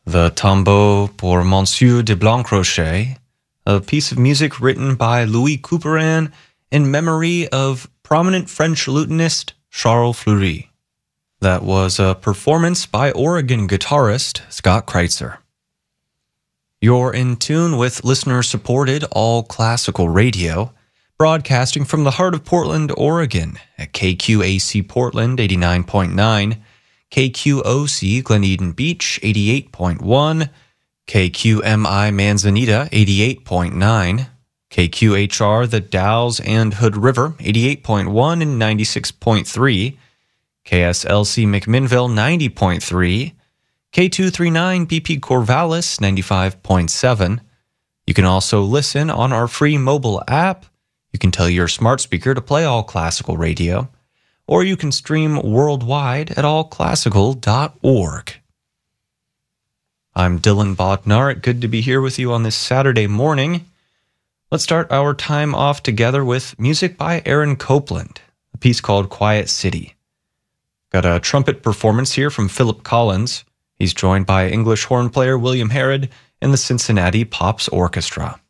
The Tombeau pour Monsieur de Blancrochet, a piece of music written by Louis Couperin in memory of prominent French lutenist Charles Fleury. That was a performance by Oregon guitarist Scott Kreitzer. You're in tune with listener-supported all-classical radio, broadcasting from the heart of Portland, Oregon at KQAC Portland 89.9, KQOC Glen Eden Beach 88.1, KQMI Manzanita 88.9, KQHR The Dalles and Hood River 88.1 and 96.3, KSLC McMinnville 90.3, K239 BP Corvallis 95.7. You can also listen on our free mobile app. You can tell your smart speaker to play all classical radio, or you can stream worldwide at allclassical.org. I'm Dylan Bodnar. Good to be here with you on this Saturday morning. Let's start our time off together with music by Aaron Copland, a piece called Quiet City. Got a trumpet performance here from Philip Collins. He's joined by English horn player William Harrod and the Cincinnati Pops Orchestra.